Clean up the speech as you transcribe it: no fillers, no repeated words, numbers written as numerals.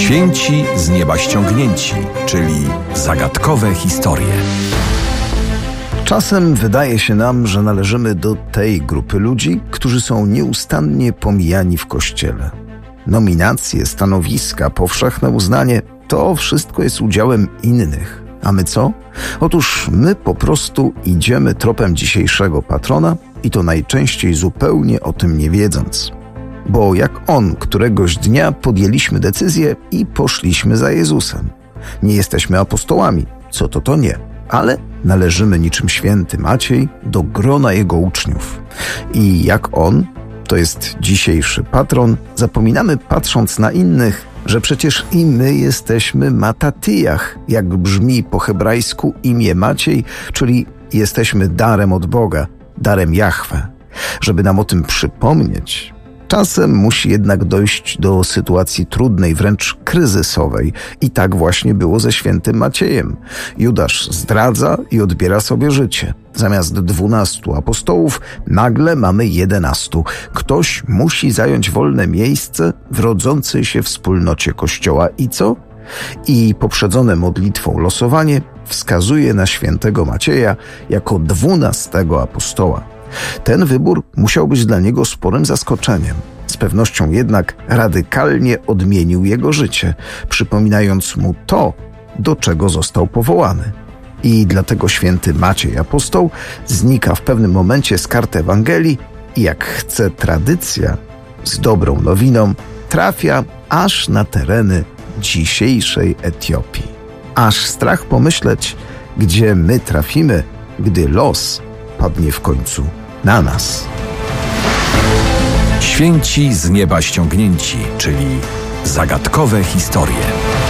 Święci z nieba ściągnięci, czyli zagadkowe historie. Czasem wydaje się nam, że należymy do tej grupy ludzi, którzy są nieustannie pomijani w Kościele. Nominacje, stanowiska, powszechne uznanie – to wszystko jest udziałem innych. A my co? Otóż my po prostu idziemy tropem dzisiejszego patrona i to najczęściej zupełnie o tym nie wiedząc. Bo jak on, któregoś dnia podjęliśmy decyzję i poszliśmy za Jezusem. Nie jesteśmy apostołami, co to nie, ale należymy niczym święty Maciej do grona jego uczniów. I jak on, to jest dzisiejszy patron, zapominamy patrząc na innych, że przecież i my jesteśmy Matatijach, jak brzmi po hebrajsku imię Maciej, czyli jesteśmy darem od Boga, darem Jahwe. Żeby nam o tym przypomnieć, czasem musi jednak dojść do sytuacji trudnej, wręcz kryzysowej. I tak właśnie było ze świętym Maciejem. Judasz zdradza i odbiera sobie życie. Zamiast 12 apostołów nagle mamy 11. Ktoś musi zająć wolne miejsce w rodzącej się wspólnocie Kościoła. I co? I poprzedzone modlitwą losowanie wskazuje na świętego Macieja jako 12 apostoła. Ten wybór musiał być dla niego sporym zaskoczeniem. Z pewnością jednak radykalnie odmienił jego życie, przypominając mu to, do czego został powołany. I dlatego święty Maciej apostoł znika w pewnym momencie z kart Ewangelii i jak chce tradycja, z dobrą nowiną trafia aż na tereny dzisiejszej Etiopii. Aż strach pomyśleć, gdzie my trafimy, gdy los padnie w końcu na nas. Święci z nieba ściągnięci, czyli zagadkowe historie.